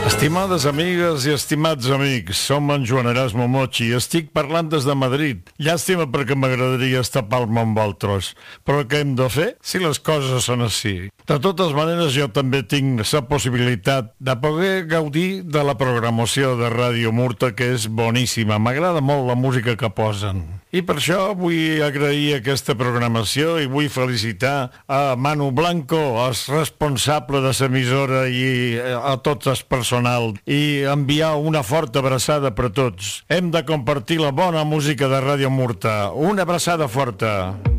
Estimades amigues i estimats amics, som en Joan Erasmo Mochi. Estic parlant des de Madrid. Llàstima perquè m'agradaria estapar-me amb altres. Però què hem de fer si les coses són així? De totes maneres, jo també tinc la possibilitat de poder gaudir de la programació de Ràdio Murta, que és boníssima. M'agrada molt la música que posen. I per això vull agrair aquesta programació i vull felicitar a Manu Blanco, el responsable de l'emissora, i a tots els personal, i enviar una forta abraçada per tots. Hem de compartir la bona música de Ràdio Murta. Una abraçada forta.